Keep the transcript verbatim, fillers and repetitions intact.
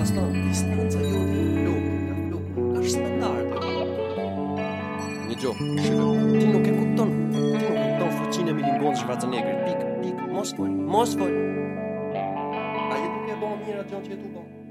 pastaj distanca jote nga floku, nga floku, ka është standarde. Një gjo, shive, ti nuk e kupton, ti nuk e kupton fuqinë e Milingon Schwarzenegger, pik, pik, mos fol, mos fol. A je duke bo mirë atë gjon që je tu bo?